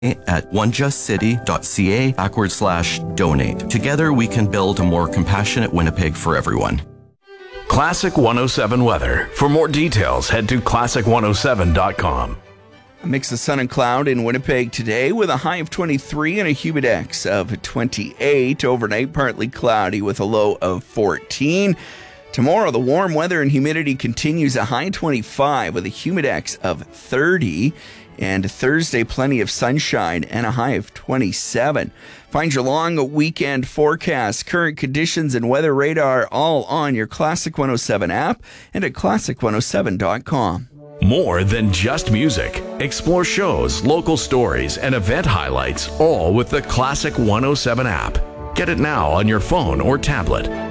at onejustcity.ca/donate. Together we can build a more compassionate Winnipeg for everyone. Classic 107 weather. For more details, head to classic107.com. A mix of sun and cloud in Winnipeg today with a high of 23 and a humidex of 28. Overnight, partly cloudy with a low of 14. Tomorrow, the warm weather and humidity continues, a high 25 with a humidex of 30. And Thursday, plenty of sunshine and a high of 27. Find your long weekend forecast, current conditions, and weather radar all on your Classic 107 app and at classic107.com. More than just music. Explore shows, local stories, and event highlights, all with the Classic 107 app. Get it now on your phone or tablet.